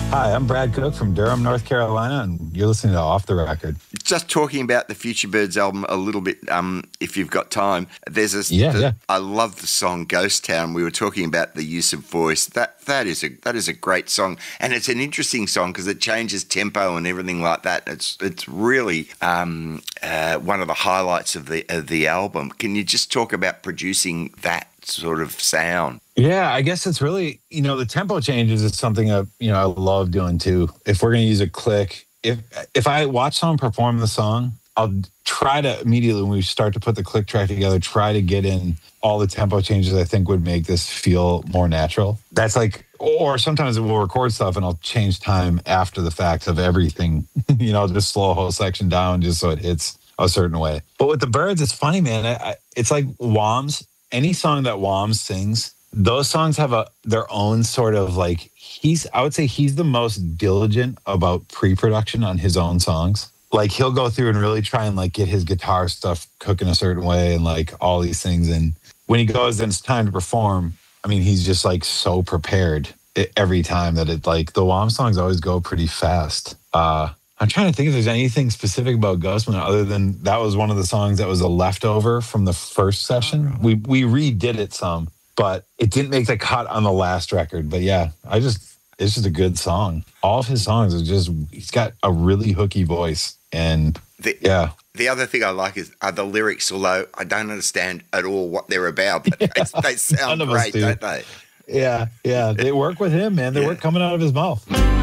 Hi, I'm Brad Cook from Durham, North Carolina, and you're listening to Off the Record. Just talking about the Future Birds album a little bit, if you've got time. There's I love the song Ghost Town. We were talking about the use of voice. That is a great song, and it's an interesting song because it changes tempo and everything like that. It's really one of the highlights of the album. Can you just talk about producing that sort of sound? Yeah, I guess it's really, the tempo changes is something I love doing too. If we're going to use a click, if I watch someone perform the song, I'll try to immediately when we start to put the click track together, try to get in all the tempo changes I think would make this feel more natural. That's like, or sometimes we'll record stuff and I'll change time after the fact of everything, just slow a whole section down just so it hits a certain way. But with the Birds, it's funny, man. It's like Wams, any song that Wams sings, those songs have their own sort of like, I would say he's the most diligent about pre-production on his own songs. Like he'll go through and really try and like get his guitar stuff cooking a certain way and like all these things. And when he goes and it's time to perform, I mean, he's just like so prepared every time that it like the Wham songs always go pretty fast. I'm trying to think if there's anything specific about Ghostman other than that was one of the songs that was a leftover from the first session. We redid it some, but it didn't make the cut on the last record. But yeah, it's just a good song. All of his songs he's got a really hooky voice. And the other thing I like is the lyrics, although I don't understand at all what they're about, but they sound great, don't they? Yeah. They work with him, man. They work coming out of his mouth.